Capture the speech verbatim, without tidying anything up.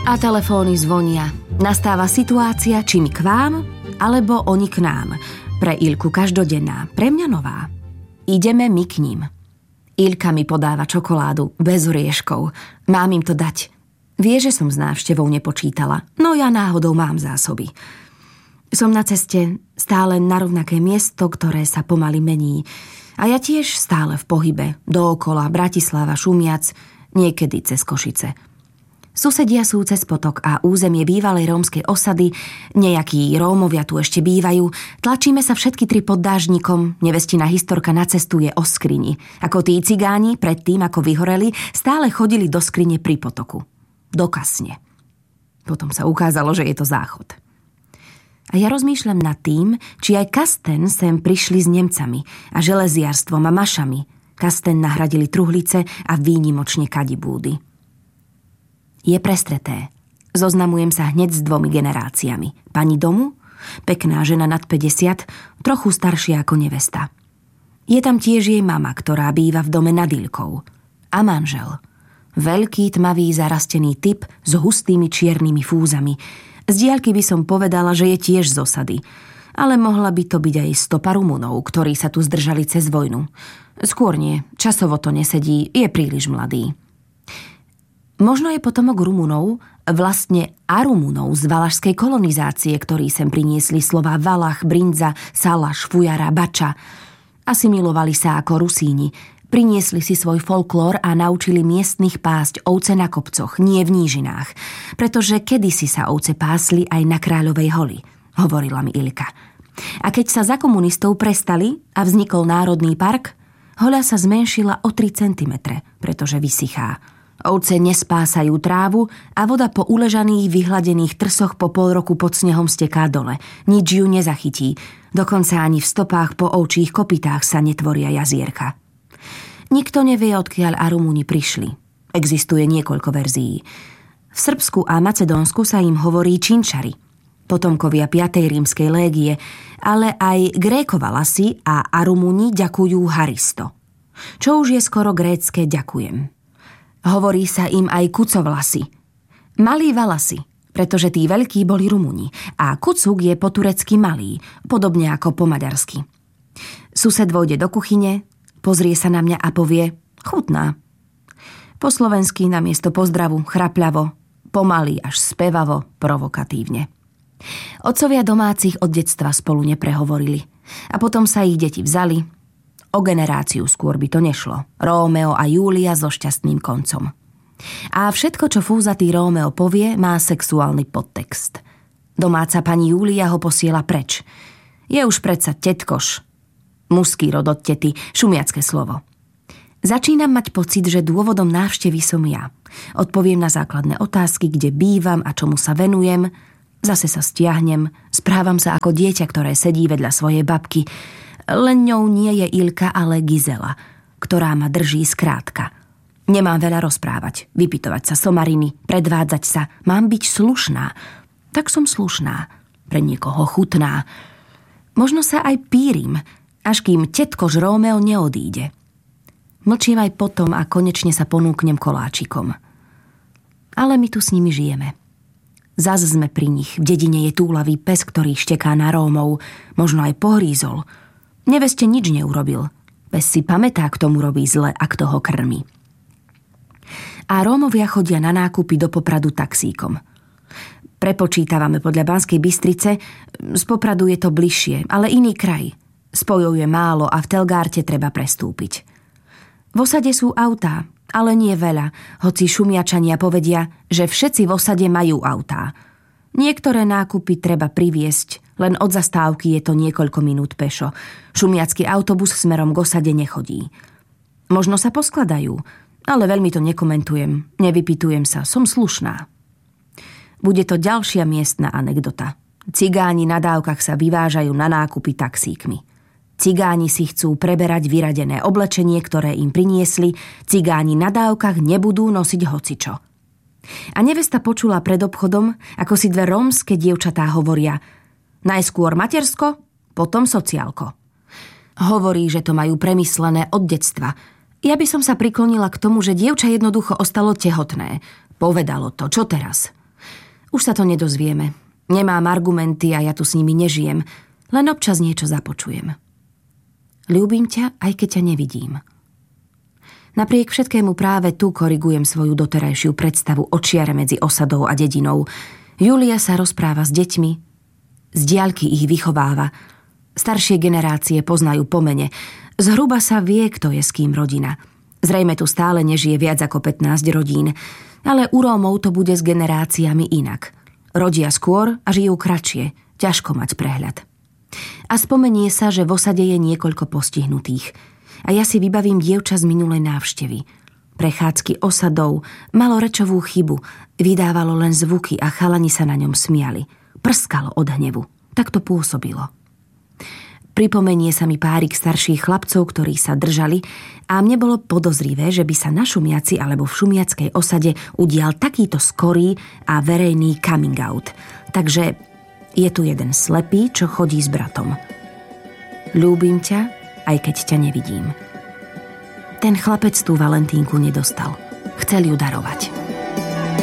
A telefóny zvonia. Nastáva situácia, či my k vám, alebo oni k nám. Pre Ilku každodenná, pre mňa nová. Ideme my k ním. Ilka mi podáva čokoládu bez orieškov. Mám im to dať. Vie, že som s návštevou nepočítala, no ja náhodou mám zásoby. Som na ceste stále na rovnaké miesto, ktoré sa pomaly mení. A ja tiež stále v pohybe, dookola Bratislava šumiac, niekedy cez Košice. Susedia sú cez potok a územie bývalej rómskej osady, nejakí Rómovia tu ešte bývajú, tlačíme sa všetky tri pod dážnikom, nevestina historka nacestuje o skrini. Ako tí cigáni, predtým ako vyhoreli, stále chodili do skrine pri potoku. Do kasne. Potom sa ukázalo, že je to záchod. A ja rozmýšľam nad tým, či aj Kasten sem prišli s Nemcami a železiarstvom a mašami. Kasten nahradili truhlice a výnimočne kadibúdy. Je prestreté. Zoznamujem sa hneď s dvomi generáciami. Pani domu, pekná žena nad päťdesiat, trochu staršia ako nevesta. Je tam tiež jej mama, ktorá býva v dome nad Ilkou. A manžel. Veľký, tmavý, zarastený typ s hustými čiernymi fúzami. Z diaľky by som povedala, že je tiež z osady. Ale mohla by to byť aj stopa Rumunov, ktorí sa tu zdržali cez vojnu. Skôr nie, časovo to nesedí, je príliš mladý. Možno je potomok Rumunov, vlastne Arumunov z valašskej kolonizácie, ktorí sem priniesli slová Valach, Brindza, Salaš, Fujara, Bača. Asimilovali sa ako Rusíni, priniesli si svoj folklór a naučili miestnych pásť ovce na kopcoch, nie v nížinách, pretože kedysi sa ovce pásli aj na Kráľovej holi, hovorila mi Ilka. A keď sa za komunistov prestali a vznikol Národný park, hoľa sa zmenšila o tri centimetre, pretože vysychá. Ovce nespásajú trávu a voda po uležaných vyhladených trsoch po pol roku pod snehom steká dole. Nič ju nezachytí. Dokonca ani v stopách po ovčích kopytách sa netvoria jazierka. Nikto nevie, odkiaľ Arumúni prišli. Existuje niekoľko verzií. V Srbsku a Macedónsku sa im hovorí Činčari, potomkovia piatej rímskej légie, ale aj Grékovalasi a Arumúni ďakujú Haristo. Čo už je skoro grécke ďakujem. Hovorí sa im aj Kucovlasi. Malí Valasi, pretože tí veľkí boli Rumúni. A Kucuk je po turecky malý, podobne ako po maďarsky. Sused vojde do kuchyne, pozrie sa na mňa a povie chutná. Po slovensky namiesto pozdravu chrapľavo, pomaly až spevavo, provokatívne. Otcovia domácich od detstva spolu neprehovorili. A potom sa ich deti vzali. O generáciu skôr by to nešlo. Rómeo a Júlia so šťastným koncom. A všetko, čo fúzatý Rómeo povie, má sexuálny podtext. Domáca pani Júlia ho posiela preč. Je už predsa tetkoš. Mužský rod od tety, šumiacké slovo. Začínam mať pocit, že dôvodom návštevy som ja. Odpoviem na základné otázky, kde bývam a čomu sa venujem. Zase sa stiahnem, správam sa ako dieťa, ktoré sedí vedľa svojej babky. Len ňou nie je Ilka, ale Gizela, ktorá ma drží skrátka. Nemám veľa rozprávať, vypytovať sa somariny, predvádzať sa. Mám byť slušná. Tak som slušná. Pre niekoho chutná. Možno sa aj pírim, až kým tetkož Rómeo neodíde. Mlčím aj potom a konečne sa ponúknem koláčikom. Ale my tu s nimi žijeme. Zas sme pri nich. V dedine je túlavý pes, ktorý šteká na Rómov. Možno aj pohrízol. Neveste nič neurobil. Pes si pamätá, kto mu robí zle a kto ho krmi. A Rómovia chodia na nákupy do Popradu taxíkom. Prepočítavame podľa Banskej Bystrice. Z Popradu je to bližšie, ale iný kraj. Spojov je málo a v Telgárte treba prestúpiť. V osade sú autá, ale nie veľa, hoci šumiačania povedia, že všetci v osade majú autá. Niektoré nákupy treba priviesť, len od zastávky je to niekoľko minút pešo. Šumiacky autobus smerom k osade nechodí. Možno sa poskladajú, ale veľmi to nekomentujem, nevypytujem sa, som slušná. Bude to ďalšia miestna anekdota. Cigáni na dávkach sa vyvážajú na nákupy taxíkmi. Cigáni si chcú preberať vyradené oblečenie, ktoré im priniesli, cigáni na dávkach nebudú nosiť hocičo. A nevesta počula pred obchodom, ako si dve rómske dievčatá hovoria najskôr matersko, potom sociálko. Hovorí, že to majú premyslené od detstva. Ja by som sa priklonila k tomu, že dievča jednoducho ostalo tehotné. Povedalo to, čo teraz? Už sa to nedozvieme. Nemám argumenty a ja tu s nimi nežijem. Len občas niečo započujem. Ľúbim ťa, aj keď ťa nevidím. Napriek všetkému práve tu korigujem svoju doterajšiu predstavu o čiare medzi osadou a dedinou. Julia sa rozpráva s deťmi, z diaľky ich vychováva. Staršie generácie poznajú po mene. Zhruba sa vie, kto je s kým rodina. Zrejme tu stále nežije viac ako pätnásť rodín, ale u Rómov to bude s generáciami inak. Rodia skôr a žijú kratšie, ťažko mať prehľad. A spomenie sa, že v osade je niekoľko postihnutých. A ja si vybavím dievča z minulej návštevy. Prechádzky osadou malo rečovú chybu, vydávalo len zvuky a chalani sa na ňom smiali. Prskalo od hnevu. Tak to pôsobilo. Pripomenie sa mi párik starších chlapcov, ktorí sa držali a mne bolo podozrivé, že by sa na Šumiaci alebo v šumiackej osade udial takýto skorý a verejný coming out. Takže je tu jeden slepý, čo chodí s bratom. Ľúbim ťa, aj keď ťa nevidím. Ten chlapec tú Valentínku nedostal. Chcel ju darovať.